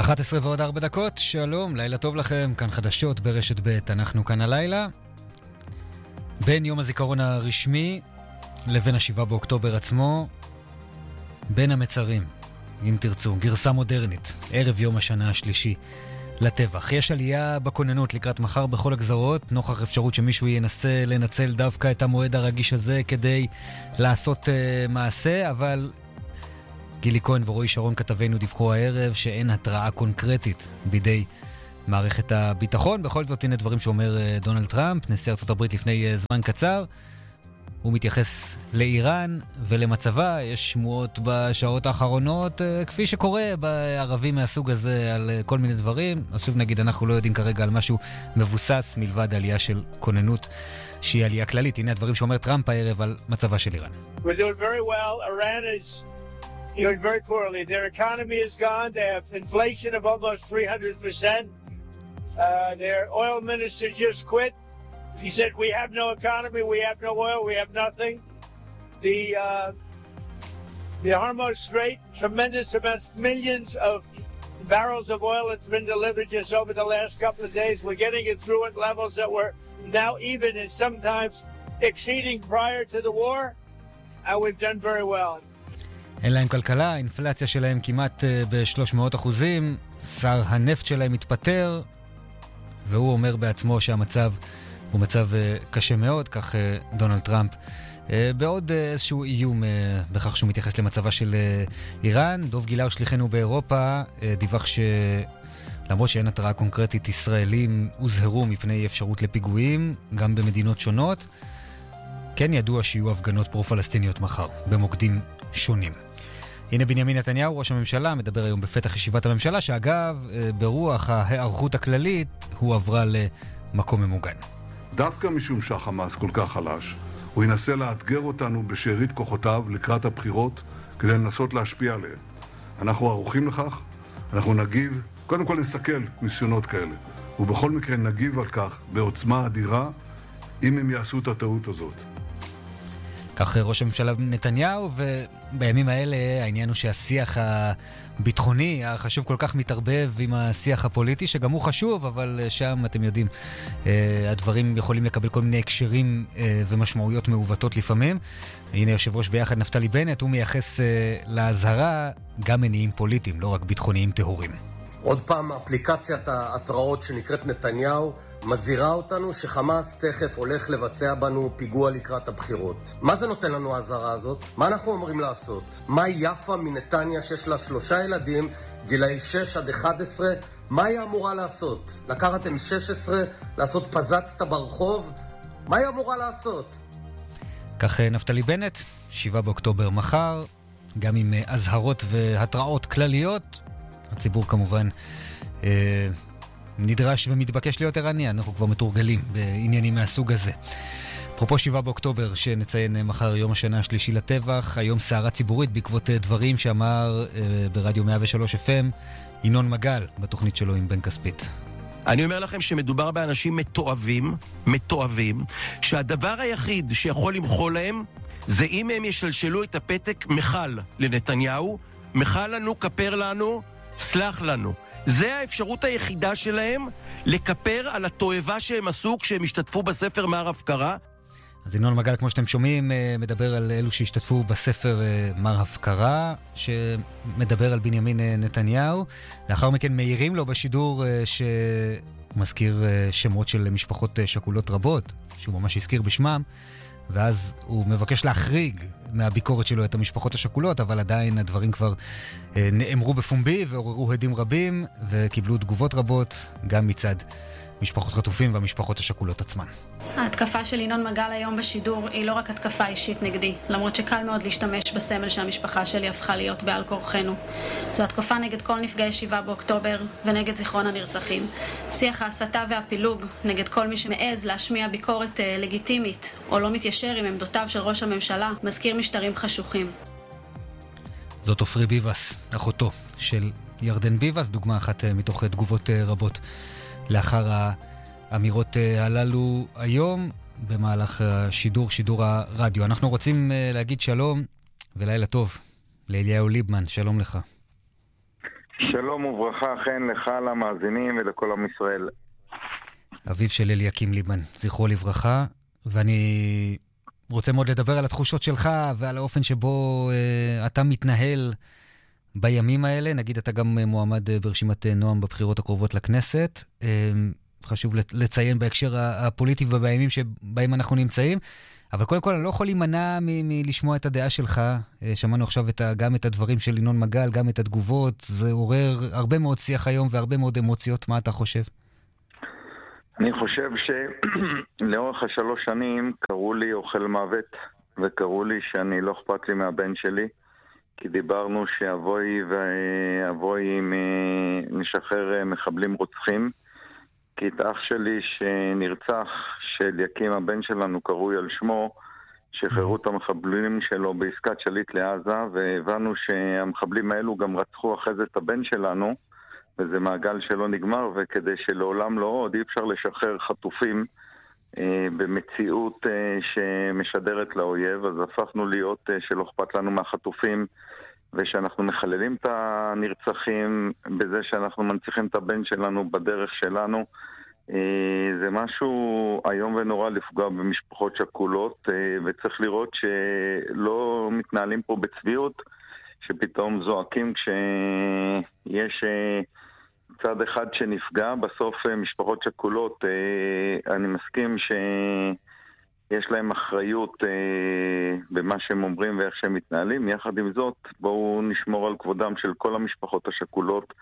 11 ועוד 4 דקות, שלום, לילה טוב לכם, כאן חדשות ברשת ב', אנחנו כאן הלילה. בין יום הזיכרון הרשמי לבין ה7 באוקטובר עצמו, בין המצרים, אם תרצו, גרסה מודרנית, ערב יום השנה השלישי לטבח. יש עלייה בכוננות לקראת מחר בכל הגזרות, נוכח אפשרות שמישהו ינסה לנצל דווקא את המועד הרגיש הזה כדי לעשות מעשה, אבל גילי כהן ורועי שרון כתבינו דיווחו הערב שאין התראה קונקרטית בידי מערכת הביטחון. בכל זאת, הנה דברים שאומר דונלד טראמפ, נשיא ארצות הברית לפני זמן קצר. הוא מתייחס לאיראן ולמצבה. יש שמועות בשעות האחרונות, כפי שקורה בערבים מהסוג הזה, על כל מיני דברים. אז נגיד, אנחנו לא יודעים כרגע על משהו מבוסס מלבד עלייה של כוננות שהיא עלייה כללית. הנה הדברים שאומר טראמפ הערב על מצבה של איראן. We're doing very well. Iran is doing very poorly. Their economy is gone. They have inflation of almost 300%. Their oil minister just quit. He said, we have no economy, we have no oil, we have nothing. The Hormuz Strait, tremendous amounts, millions of barrels of oil that's been delivered just over the last couple of days. We're getting it through at levels that were now even and sometimes exceeding prior to the war. And we've done very well. אין להם כלכלה, האינפלציה שלהם כמעט ב-300%, שר הנפט שלהם מתפטר, והוא אומר בעצמו שהמצב הוא מצב קשה מאוד, כך דונלד טראמפ, בעוד איזשהו איום בכך שהוא מתייחס למצבה של איראן. דוב גילאור שליחנו באירופה דיווח שלמרות שאין התראה קונקרטית, ישראלים הוזהרו מפני אפשרות לפיגועים, גם במדינות שונות. כן ידוע שיהיו הפגנות פרו-פלסטיניות מחר, במוקדים שונים. הנה בנימין נתניהו, ראש הממשלה, מדבר היום בפתח ישיבת הממשלה, שאגב, ברוח ההיערכות הכללית, הוא עברה למקום ממוגן. דווקא משום שהחמאס כל כך חלש, הוא ינסה לאתגר אותנו בשארית כוחותיו לקראת הבחירות, כדי לנסות להשפיע עליהם. אנחנו ערוכים לכך, אנחנו נגיב, קודם כל נסכל ניסיונות כאלה, ובכל מקרה נגיב על כך בעוצמה אדירה, אם הם יעשו את הטעות הזאת. כך ראש הממשלה נתניהו, ובימים האלה העניין הוא שהשיח הביטחוני החשוב כל כך מתערבב עם השיח הפוליטי, שגם הוא חשוב, אבל שם אתם יודעים, הדברים יכולים לקבל כל מיני הקשרים ומשמעויות מעוותות לפעמים. הנה יושב ראש ביחד נפתלי בנט, הוא מייחס להזהרה גם מניעים פוליטיים, לא רק ביטחוניים טהורים. עוד פעם, אפליקציית ההתראות שנקראת נתניהו מזהירה אותנו שחמאס תכף הולך לבצע בנו פיגוע לקראת הבחירות. מה זה נותן לנו ההזהרה הזאת? מה אנחנו אומרים לעשות? מה יפה מנתניה שיש לה 3 ילדים, גילאי 6 עד 11, מה היא אמורה לעשות? לקחת M16, לעשות פזצת ברחוב? מה היא אמורה לעשות? כך נפתלי בנט, 7 באוקטובר מחר, גם עם הזהרות והתראות כלליות. הציבור כמובן נדרש ומתבקש להיות ערני, אנחנו כבר מתורגלים בעניינים מהסוג הזה. אפרופו 7 באוקטובר, שנציין מחר יום השנה השלישי לטבח, היום סערה ציבורית בעקבות דברים שאמר ברדיו 103 FM ינון מגל בתוכנית שלו עם בן כספית. אני אומר לכם שמדובר באנשים מתועבים, שהדבר היחיד שיכול למחול להם זה אם הם ישלשלו את הפתק מחל לנתניהו, מחל לנו, כפר לנו, סלח לנו. זה האפשרות היחידה שלהם לקפר על התועבה שהם עשו כשהם השתתפו בספר מר הפקרה. אז ינון מגל, כמו שאתם שומעים, מדבר על אלו שהשתתפו בספר מר הפקרה, שמדבר על בנימין נתניהו. לאחר מכן מהירים לו בשידור שמזכיר שמות של משפחות שכולות רבות, שהוא ממש הזכיר בשמם, ואז הוא מבקש להחריג מהביקורת שלו את המשפחות השכולות, אבל עדיין הדברים כבר נאמרו בפומבי ועוררו הדים רבים, וקיבלו תגובות רבות גם מצד משפחות חטופים והמשפחות השכולות עצמן. ההתקפה של ינון מגל היום בשידור היא לא רק התקפה אישית נגדי, למרות שקל מאוד להשתמש בסמל שהמשפחה שלי הפכה להיות בעל כורחנו. זו התקפה נגד כל נפגעי 7 באוקטובר ונגד זיכרון הנרצחים. שיח ההסתה והפילוג נגד כל מי שמעז להשמיע ביקורת לגיטימית או לא מתיישר עם עמדותיו של ראש הממשלה מזכיר משטרים חשוכים. זאת עופרי ביבס, אחותו של ירדן ביבס, דוגמה אחת מתוך תגובות רבות לאחר האמירות הללו היום במהלך שידור הרדיו. אנחנו רוצים להגיד שלום ולילה טוב לאליהו ליבמן, שלום לך. שלום וברכה, אכן לך, למאזינים ולכל עם ישראל. אביו של אליקים ליבמן, זכרו לברכה, ואני רוצה מאוד לדבר על התחושות שלך ועל האופן שבו אתה מתנהל בימים האלה. נגיד, אתה גם מועמד ברשימת נועם בבחירות הקרובות לכנסת. חשוב לציין בהקשר הפוליטי ובימים שבהם אנחנו נמצאים. אבל קודם כל, אני לא יכול להימנע מלשמוע את הדעה שלך. שמענו עכשיו גם את הדברים של ינון מגל, גם את התגובות. זה עורר הרבה מאוד שיח היום והרבה מאוד אמוציות. מה אתה חושב? אני חושב שלאורך 3 שנים קראו לי אוכל מוות, וקראו לי שאני לא אכפת לי מהבן שלי, כי דיברנו שאבוי אם נשחרר מחבלים רוצחים, כי את אח שלי שנרצח, שאליקים הבן שלנו קרוי על שמו, שחררו את המחבלים שלו בעסקת שליט לעזה, והבנו שהמחבלים האלו גם רצחו אחרי זה את הבן שלנו, וזה מעגל שלא נגמר, וכדי שלעולם לא עוד, אי אפשר לשחרר חטופים במציאות שמשדרת לאויב, אז הפכנו להיות שלא אכפת לנו מהחטופים, ושאנחנו מחללים את הנרצחים בזה שאנחנו מנציחים את הבן שלנו בדרך שלנו. זה משהו היום ונורא לפגוע במשפחות שכולות, וצריך לראות שלא מתנהלים פה בצביעות, שפתאום זועקים כשיש צד אחד שנפגע, בסוף משפחות שכולות, אני מסכים שיש להם אחריות במה שהם אומרים ואיך שהם מתנהלים. יחד עם זאת, בואו נשמור על כבודם של כל המשפחות השכולות,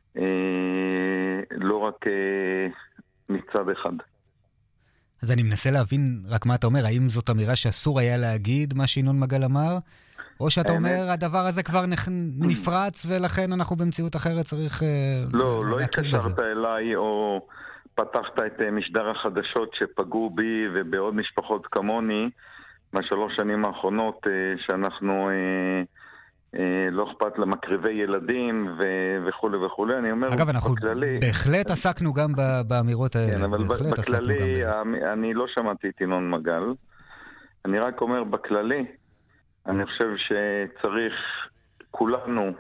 לא רק מצד אחד. אז אני מנסה להבין רק מה אתה אומר, האם זאת אמירה שאסור היה להגיד מה שינון מגל אמר? או שאתה אומר, הדבר הזה כבר נפרץ, ולכן אנחנו במציאות אחרת צריך לא התקשרת אליי, או פתחת את משדר החדשות שפגעו בי ובעוד משפחות כמוני, ב3 שנים האחרונות, שאנחנו לא אכפת למקריבי ילדים וכו' וכו'. אני אומר, אגב, אנחנו בהחלט עסקנו גם באמירות האלה. כן, אבל בכללי, אני לא שמעתי את ינון מגל. אני רק אומר, בכללי, אני חושב שצריך כולנו,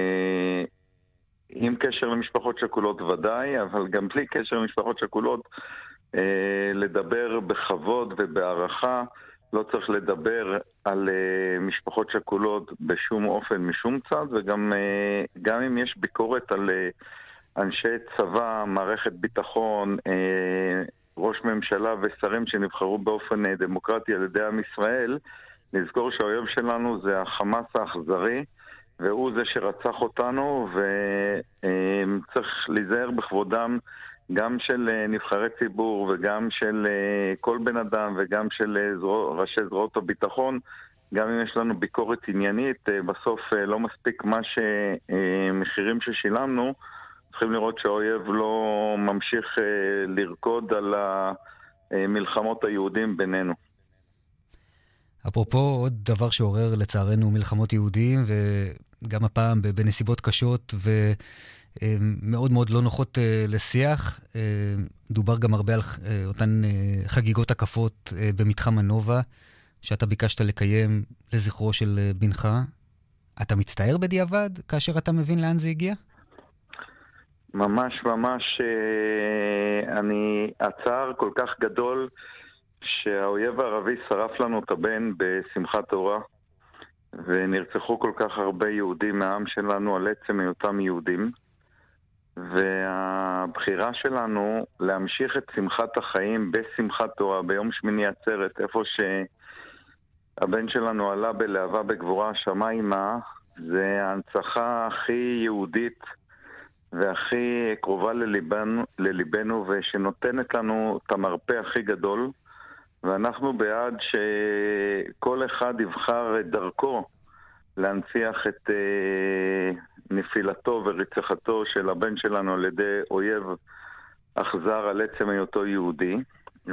עם קשר למשפחות שכולות ודאי, אבל גם בלי קשר למשפחות שכולות, לדבר בכבוד ובערכה. לא צריך לדבר על משפחות שכולות בשום אופן, משום צד, וגם אם יש ביקורת על אנשי צבא, מערכת ביטחון, ראש ממשלה ושרים שנבחרו באופן דמוקרטי על ידי עם ישראל, לזכור שהאויב שלנו זה החמאס האכזרי, והוא זה שרצח אותנו, וצריך להיזהר בכבודם גם של נבחרי ציבור וגם של כל בן אדם וגם של ראשי זרועות הביטחון. גם אם יש לנו ביקורת עניינית, בסוף לא מספיק מה שמחירים ששילמנו. צריכים לראות שהאויב לא ממשיך לרקוד על המלחמות היהודים בינינו. אפרופו עוד דבר שעורר לצערנו מלחמות יהודים, וגם הפעם בנסיבות קשות ומאוד מאוד לא נוחות לשיח. דובר גם הרבה על אותן חגיגות הקפות במתחם הנובה, שאתה ביקשת לקיים לזכרו של בנך. אתה מצטער בדיעבד כאשר אתה מבין לאן זה הגיע? ממש ממש, הצער כל כך גדול שהאויב הערבי שרף לנו את הבן בשמחת תורה, ונרצחו כל כך הרבה יהודים מהעם שלנו על עצם היותם יהודים, והבחירה שלנו להמשיך את שמחת החיים בשמחת תורה ביום שמיני עצרת, איפה שהבן שלנו עלה בלהבה בגבורה השמיימה, זה ההנצחה הכי יהודית והכי קרובה לליבנו ושנותנת לנו את המרפא הכי גדול, ואנחנו בעד שכל אחד יבחר את דרכו להנציח את נפילתו ורציחתו של הבן שלנו על ידי אויב אכזר על עצם היותו יהודי,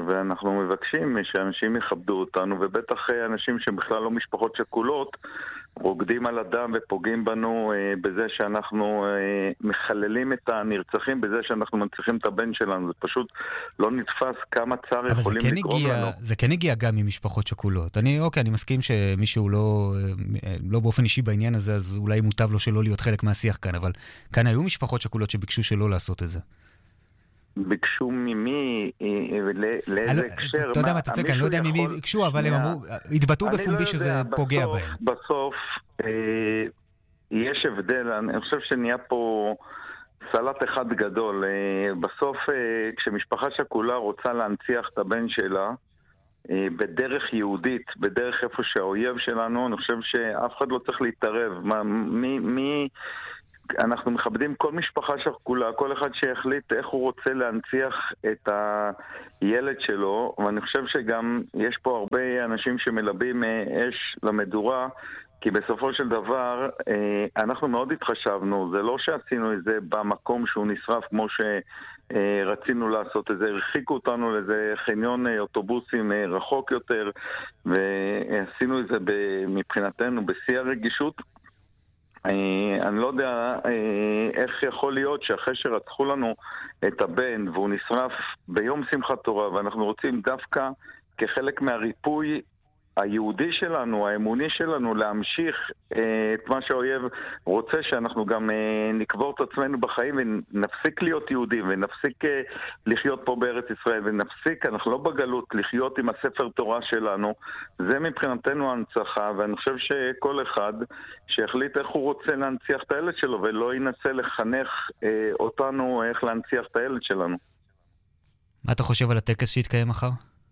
ואנחנו מבקשים שאנשים יכבדו אותנו, ובטח אנשים שבכלל לא משפחות שכולות, רוקדים על הדם ופוגעים בנו בזה שאנחנו מחללים את הנרצחים, בזה שאנחנו מנציחים את הבן שלנו. זה פשוט לא נתפס כמה צער יכולים לגרום לנו. זה כן הגיע גם ממשפחות שכולות. אני מסכים שמישהו לא באופן אישי בעניין הזה, אז אולי מוטב לו שלא להיות חלק מהשיח כאן, אבל כאן היו משפחות שכולות שביקשו שלא לעשות את זה. ביקשו ממי, לאיזה הקשר? אתה יודע מה, אתה צודק, אני לא יודע ממי ביקשו, אבל הם אמרו, התבטאו בפומבי שזה פוגע בהם. בסוף יש הבדל, אני חושב שנהיה פה סלט אחד גדול. בסוף כשמשפחה שכולה רוצה להנציח את הבן שלה בדרך יהודית, בדרך איפה שהאויב שלנו, אני חושב שאף אחד לא צריך להתערב. אנחנו מכבדים כל משפחה שכולה, כל אחד שיחליט איך הוא רוצה להנציח את הילד שלו, ואני חושב שגם יש פה הרבה אנשים שמלבים אש למדורה, כי בסופו של דבר אנחנו מאוד התחשבנו, זה לא שעשינו את זה במקום שהוא נשרף כמו שרצינו לעשות את זה, הרחיקו אותנו לאיזה חניון אוטובוסים רחוק יותר, ועשינו את זה מבחינתנו בשיא הרגישות. אני לא יודע איך יכול להיות שאחרי שרצחו לנו את הבן והוא נשרף ביום שמחת תורה, ואנחנו רוצים דווקא כחלק מהריפוי היהודי שלנו, האמוני שלנו, להמשיך את מה שהאויב רוצה, שאנחנו גם נקבור את עצמנו בחיים ונפסיק להיות יהודים ונפסיק לחיות פה בארץ ישראל ונפסיק, אנחנו לא בגלות, לחיות עם הספר תורה שלנו. זה מבחינתנו ההנצחה, ואני חושב שכל אחד שיחליט איך הוא רוצה להנציח את הילד שלו ולא ינסה לחנך אותנו איך להנציח את הילד שלנו. מה אתה חושב על הטקס שהתקיים מחר?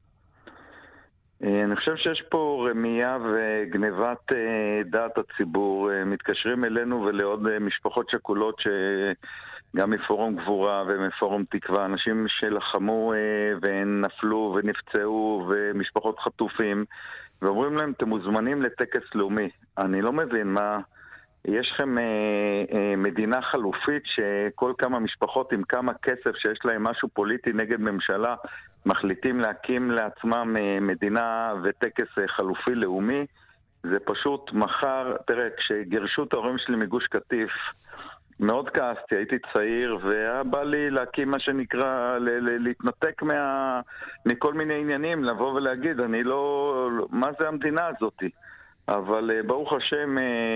אני חושב שיש פה רמייה וגנבת דעת הציבור. מתקשרים אלינו ולעוד משפחות שכולות שגם מפורום גבורה ומפורום תקווה, אנשים שלחמו ונפלו ונפצעו ומשפחות חטופים, ואומרים להם, אתם מוזמנים לטקס לאומי. אני לא מבין מה... יש לכם מדינה חלופית שכל כמה משפחות עם כמה כסף שיש להם משהו פוליטי נגד ממשלה מחליטים להקים לעצמם מדינה וטקס חלופי לאומי. זה פשוט מחר, תראה, כשגרשו את ההורים שלי מגוש קטיף מאוד כעסתי, הייתי צעיר והיה בא לי להקים מה שנקרא, להתנתק מכל מיני עניינים, לבוא ולהגיד, אני לא, מה זה המדינה הזאת? אבל ברוך השם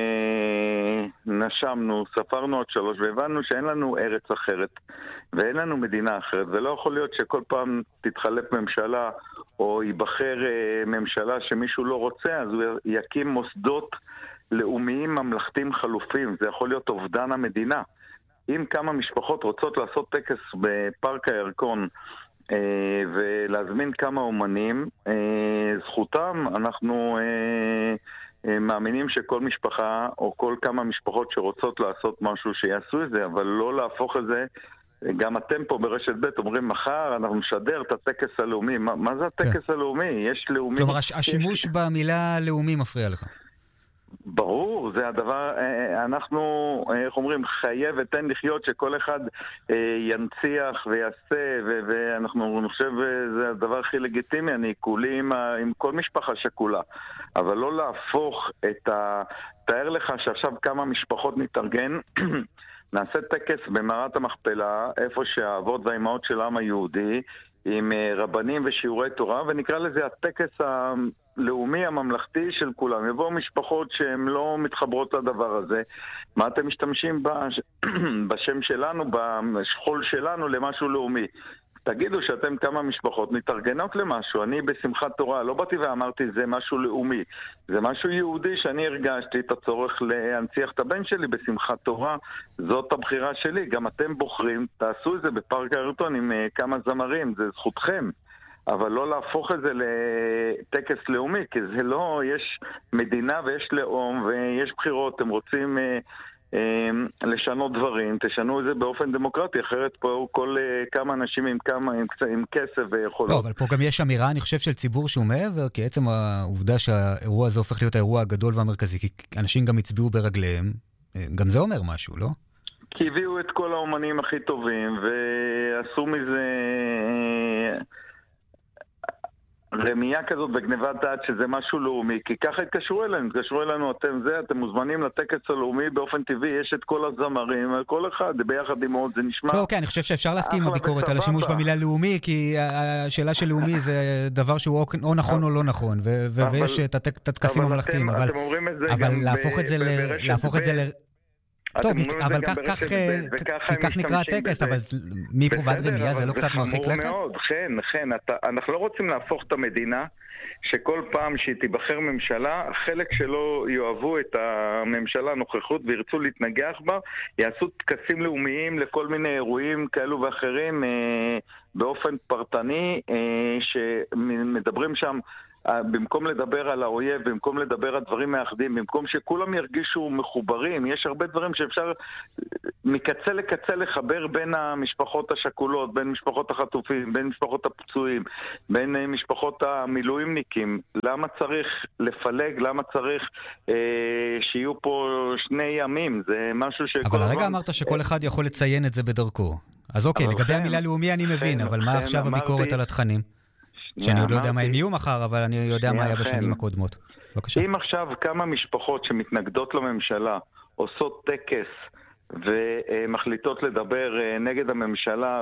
נשמנו, ספרנו עוד 3 והבנו שאין לנו ארץ אחרת ואין לנו מדינה אחרת, ולא יכול להיות שכל פעם תתחלף ממשלה או ייבחר ממשלה שמישהו לא רוצה, אז הוא יקים מוסדות לאומיים ממלכתיים חלופים. זה יכול להיות אובדן המדינה. אם כמה משפחות רוצות לעשות טקס בפארק הירקון ולהזמין כמה אומנים, זכותם. אנחנו מאמינים שכל משפחה או כל כמה משפחות שרוצות לעשות משהו שיעשו את זה, אבל לא להפוך את זה. גם אתם פה ברשת ב' אומרים מחר אנחנו נשדר את הטקס הלאומי. מה זה הטקס הלאומי? יש לאומי. כלומר, השימוש במילה לאומי מפריע לך. ברור, זה הדבר, אנחנו, איך אומרים, חייב ותן לחיות שכל אחד ינציח ויעשה, ואנחנו נחשב זה הדבר הכי לגיטימי. אני כולי עם כל משפחה שכולה, אבל לא להפוך תאר לך שעכשיו כמה משפחות נתארגן נעשה טקס במערת המכפלה, איפה שהאבות והאימהות של העם היהודי, עם רבנים ושיעורי תורה, ונקרא לזה הטקס הלאומי הממלכתי של כולם. יבואו משפחות שהן לא מתחברות לדבר הזה. מה אתם משתמשים בשם שלנו, בשכול שלנו, למשהו לאומי? תגידו שאתם כמה משפחות מתארגנות למשהו. אני בשמחת תורה לא באתי ואמרתי זה משהו לאומי, זה משהו יהודי שאני הרגשתי את הצורך להנציח את הבן שלי בשמחת תורה. זאת הבחירה שלי. גם אתם בוחרים, תעשו את זה בפארק הירקון עם כמה זמרים, זה זכותכם, אבל לא להפוך את זה לטקס לאומי, כי זה לא, יש מדינה ויש לאום ויש בחירות. אתם רוצים לשנות דברים, תשנו את זה באופן דמוקרטי, אחרת פה כל כמה אנשים עם כסף ויכולות. לא, אבל פה גם יש אמירה, אני חושב, של ציבור שהוא מעבר, כי עצם העובדה שהאירוע הזה הופך להיות האירוע הגדול והמרכזי, כי אנשים גם הצביעו ברגליהם, גם זה אומר משהו, לא? כי הביאו את כל האומנים הכי טובים, ועשו מזה... רמייה כזאת וגניבת דעת שזה משהו לאומי, כי ככה התקשרו אלינו, אתם מוזמנים לטקס הלאומי, באופן טבעי יש את כל הזמרים, כל אחד, ביחד עם עוד, זה נשמע... לא, כן, אני חושב שאפשר להסכים עם הביקורת על השימוש במילה לאומי, כי השאלה של לאומי זה דבר שהוא או נכון או לא נכון, ויש את הטקסים הממלכתיים, אבל להפוך את זה טוב, אבל כך נקרא הטקס, אבל מפה ועד רמייה זה לא קצת מרחיק לכת? כן, אנחנו לא רוצים להפוך את המדינה שכל פעם שהיא תיבחר ממשלה, החלק שלא יאהבו את הממשלה הנוכחות וירצו להתנגח בה, יעשו טקסים לאומיים לכל מיני אירועים כאלו ואחרים באופן פרטני, שמדברים שם במקום לדבר על האויב, במקום לדבר על דברים מאחדים, במקום שכולם ירגישו מחוברים, יש הרבה דברים שאפשר מקצה לקצה לחבר בין המשפחות השכולות, בין משפחות החטופים, בין משפחות הפצועים, בין משפחות המילואימניקים. למה צריך לפלג? למה צריך שיהיו פה שני ימים? זה משהו שכל אבל הרגע אמרת שכל אחד יכול לציין את זה בדרכו. אז אוקיי, לגבי המילה לאומי אני מבין, אבל מה עכשיו הביקורת על התכנים? שאני עוד לא יודע מה הם יהיו מחר, אבל אני יודע מה היה בשנים הקודמות. בבקשה. אם עכשיו כמה משפחות שמתנגדות לממשלה עושות טקס ומחליטות לדבר נגד הממשלה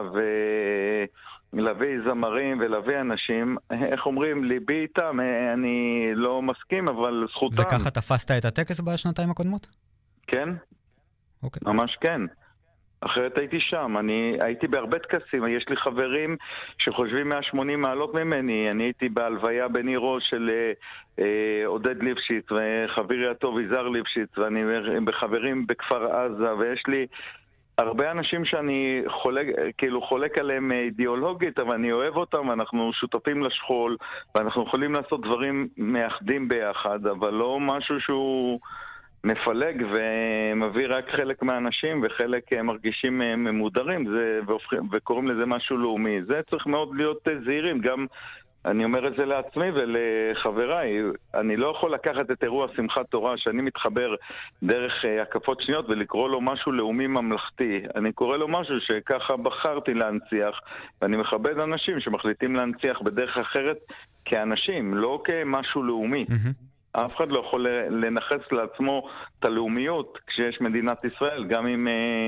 ולהביא זמרים ולהביא אנשים, איך אומרים, ליבי איתם, אני לא מסכים, אבל זכותם. וככה תפסת את הטקס בשנתיים הקודמות? כן. אוקיי. ממש כן. אחרת הייתי שם, אני הייתי בהרבה טקסים, יש לי חברים שחושבים 180 מעלות ממני, אני הייתי בהלוויה בני ראש של עודד ליפשיץ וחברי הטוב יזהר ליפשיץ, ואני בחברים בכפר עזה, ויש לי הרבה אנשים שאני חולק עליהם אידיאולוגית, אבל אני אוהב אותם, אנחנו שותפים לשכול, ואנחנו יכולים לעשות דברים מאחדים ביחד, אבל לא משהו שהוא מפלג ומביא רק חלק מהאנשים וחלק מרגישים ממודרים וקוראים לזה משהו לאומי. זה צריך מאוד להיות זהירים. גם אני אומר את זה לעצמי ולחבריי, אני לא יכול לקחת את אירוע שמחת תורה שאני מתחבר דרך הקפות שניות ולקרוא לו משהו לאומי ממלכתי. אני קורא לו משהו שככה בחרתי להנציח, ואני מכבד אנשים שמחליטים להנציח בדרך אחרת כאנשים, לא כמשהו לאומי. אף אחד לא יכול לנחס לעצמו את הלאומיות כשיש מדינת ישראל, גם אם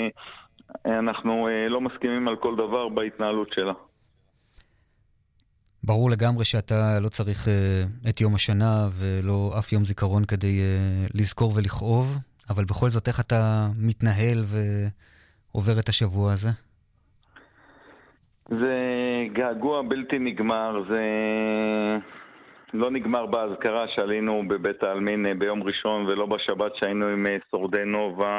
אנחנו לא מסכימים על כל דבר בהתנהלות שלה. ברור לגמרי שאתה לא צריך את יום השנה ולא אף יום זיכרון כדי לזכור ולכאוב, אבל בכל זאת איך אתה מתנהל ועובר את השבוע הזה? זה געגוע בלתי נגמר, זה לא נגמר בהזכרה שעלינו בבית העלמין ביום ראשון ולא בשבת שהיינו עם שורדי נובה,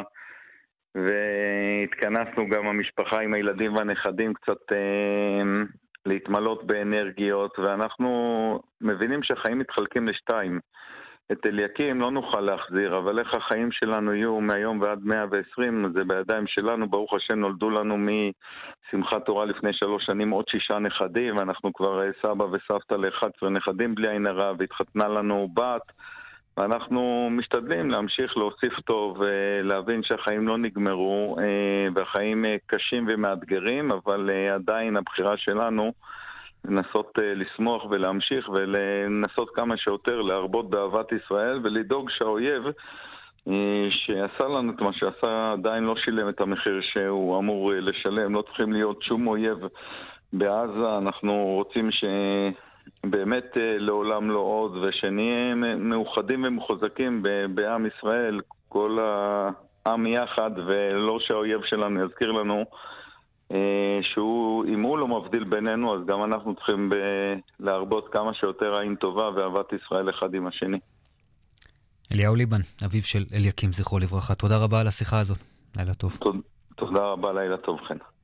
והתכנסנו גם המשפחה עם הילדים והנכדים קצת להתמלות באנרגיות, ואנחנו מבינים שהחיים מתחלקים לשתיים. את אליקים לא נוכל להחזיר, אבל איך החיים שלנו יהיו מהיום ועד 120, זה בידיים שלנו. ברוך השם נולדו לנו משמחת תורה לפני 3 שנים עוד 6 נכדים, ואנחנו כבר סבא וסבתא ל-11 נכדים בלי עין הרע, והתחתנה לנו בת, ואנחנו משתדלים להמשיך להוסיף טוב ולהבין שהחיים לא נגמרו, והחיים קשים ומאתגרים, אבל עדיין הבחירה שלנו לנסות לשמוח ולהמשיך ולנסות כמה שיותר להרבות באהבת ישראל ולדאוג שהאויב שעשה לנו את מה שעשה עדיין לא שילם את המחיר שהוא אמור לשלם. לא צריכים להיות שום אויב בעזה, אנחנו רוצים שבאמת לעולם לא עוד, ושנהיה מאוחדים ומחוזקים בעם ישראל, כל העם יחד, ולא שהאויב שלנו יזכיר לנו שהוא, אם הוא לא מבדיל בינינו, אז גם אנחנו צריכים להרבות כמה שיותר עין טובה ואהבת ישראל אחד עם השני. אליהו ליבן, אביו של אליקים זכרו לברכה, תודה רבה על השיחה הזאת. לילה טוב. תודה רבה, לילה טוב, חן.